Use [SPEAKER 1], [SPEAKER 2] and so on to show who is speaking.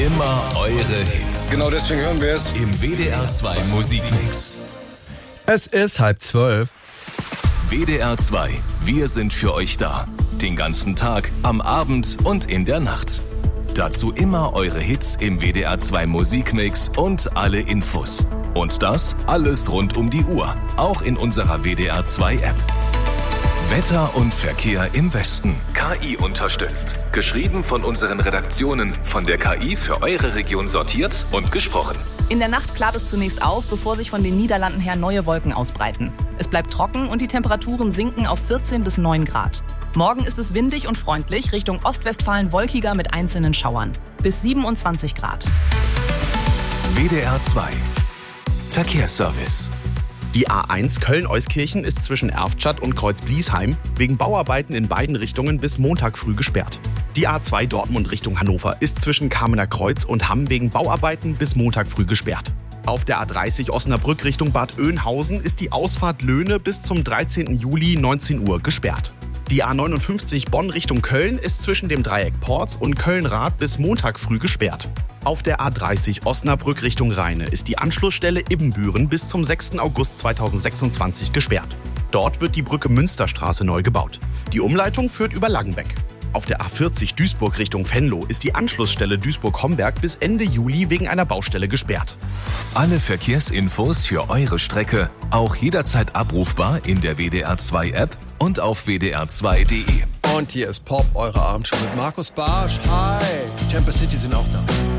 [SPEAKER 1] Immer eure Hits.
[SPEAKER 2] Genau deswegen hören wir es
[SPEAKER 1] Im WDR 2 Musikmix.
[SPEAKER 3] Es ist 11:30.
[SPEAKER 1] WDR 2, wir sind für euch da. Den ganzen Tag, am Abend und in der Nacht. Dazu immer eure Hits im WDR 2 Musikmix und alle Infos. Und das alles rund um die Uhr, auch in unserer WDR 2 App. Wetter und Verkehr im Westen. KI unterstützt. Geschrieben von unseren Redaktionen, von der KI für eure Region sortiert und gesprochen.
[SPEAKER 4] In der Nacht klart es zunächst auf, bevor sich von den Niederlanden her neue Wolken ausbreiten. Es bleibt trocken und die Temperaturen sinken auf 14 bis 9 Grad. Morgen ist es windig und freundlich, Richtung Ostwestfalen wolkiger mit einzelnen Schauern. Bis 27 Grad.
[SPEAKER 1] WDR 2 Verkehrsservice.
[SPEAKER 5] Die A1 Köln-Euskirchen ist zwischen Erftstadt und Kreuz-Bliesheim wegen Bauarbeiten in beiden Richtungen bis Montag früh gesperrt. Die A2 Dortmund Richtung Hannover ist zwischen Kamener Kreuz und Hamm wegen Bauarbeiten bis Montag früh gesperrt. Auf der A30 Osnabrück Richtung Bad Oeynhausen ist die Ausfahrt Löhne bis zum 13. Juli 19 Uhr gesperrt. Die A59 Bonn Richtung Köln ist zwischen dem Dreieck Porz und Köln-Rath bis Montag früh gesperrt. Auf der A30 Osnabrück Richtung Rheine ist die Anschlussstelle Ibbenbüren bis zum 6. August 2026 gesperrt. Dort wird die Brücke Münsterstraße neu gebaut. Die Umleitung führt über Langenbeck. Auf der A40 Duisburg Richtung Venlo ist die Anschlussstelle Duisburg-Homberg bis Ende Juli wegen einer Baustelle gesperrt.
[SPEAKER 1] Alle Verkehrsinfos für eure Strecke auch jederzeit abrufbar in der WDR 2 App und auf wdr2.de.
[SPEAKER 3] Und hier ist Pop, eure Abendshow mit Markus Barsch. Hi. Die Temper City sind auch da.